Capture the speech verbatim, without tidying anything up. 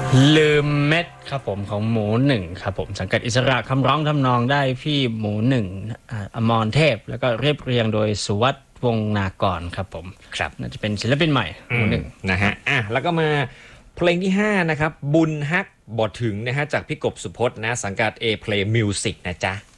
ลืมเม็ดครับผมของหมูหนึ่งครับผมสังกัดอิสระคำร้องทำนองได้พี่หมูหนึ่งอมรเทพแล้วก็เรียบเรียงโดยสุวัฒน์วงศ์นากรครับผมครับน่าจะเป็นศิลปินใหม่หมูหนึ่งนะฮะอ่ะแล้วก็มาเพลงที่ห้านะครับบุญฮักบ่ถึงนะฮะจากพี่กบสุพจน์นะสังกัด A Play Music นะจ๊ะ